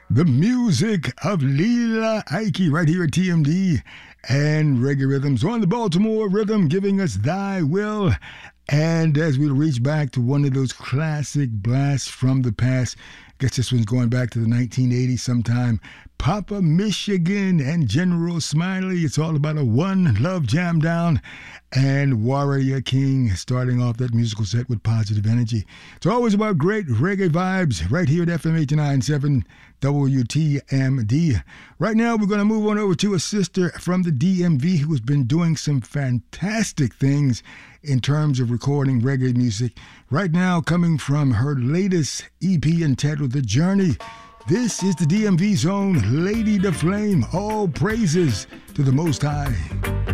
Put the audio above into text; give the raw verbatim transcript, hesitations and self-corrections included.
The music of Lila Ike right here at T M D and Reggae Rhythms on the Baltimore Rhythm, giving us Thy Will. And as we reach back to one of those classic blasts from the past, I guess this one's going back to the nineteen eighties sometime. Papa Michigan and General Smiley. It's all about a one love jam down. And Warrior King starting off that musical set with positive energy. It's always about great reggae vibes right here at F M eighty-nine point seven W T M D. Right now, we're going to move on over to a sister from the D M V who has been doing some fantastic things in terms of recording reggae music. Right now, coming from her latest E P entitled The Journey. This is the D M V's own Lady the Flame. All praises to the Most High.